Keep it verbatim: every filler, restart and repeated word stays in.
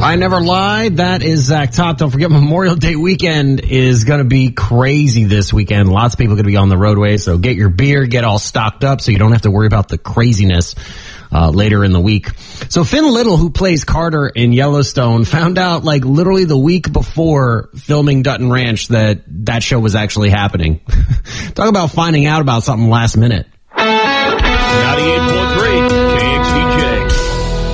I Never Lie. That is Zach Top. Don't forget, Memorial Day weekend is going to be crazy this weekend. Lots of people are going to be on the roadway, so get your beer, get all stocked up so you don't have to worry about the craziness uh, later in the week. So Finn Little, who plays Carter in Yellowstone, found out like literally the week before filming Dutton Ranch that that show was actually happening. Talk about finding out about something last minute. ninety-eight point three